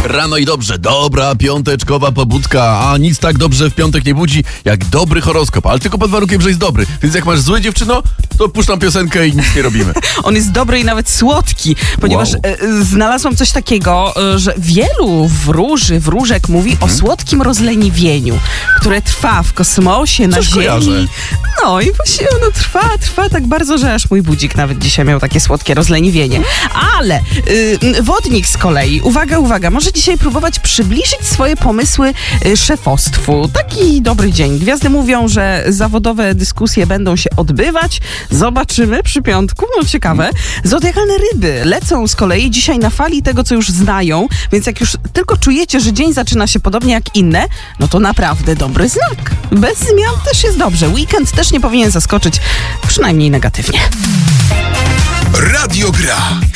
Rano i dobrze, dobra piąteczkowa pobudka, a nic tak dobrze w piątek nie budzi jak dobry horoskop, ale tylko pod warunkiem, że jest dobry. Więc jak masz złe dziewczyno, to puszczam piosenkę i nic nie robimy. On jest dobry i nawet słodki, ponieważ znalazłam coś takiego, że wielu wróżek mówi o słodkim rozleniwieniu, które trwa w kosmosie, na Coś Ziemi. kojarzę. No i właśnie ono trwa tak bardzo, że aż mój budzik nawet dzisiaj miał takie słodkie rozleniwienie. Ale wodnik z kolei, uwaga, może dzisiaj próbować przybliżyć swoje pomysły szefostwu. Taki dobry dzień. Gwiazdy mówią, że zawodowe dyskusje będą się odbywać. Zobaczymy przy piątku. No ciekawe. Zodiakalne ryby lecą z kolei dzisiaj na fali tego, co już znają, więc jak już tylko czujecie, że dzień zaczyna się podobnie jak inne, no to naprawdę dobry znak. Bez zmian też jest dobrze. Weekend też nie powinien zaskoczyć, przynajmniej negatywnie. Radio Gra.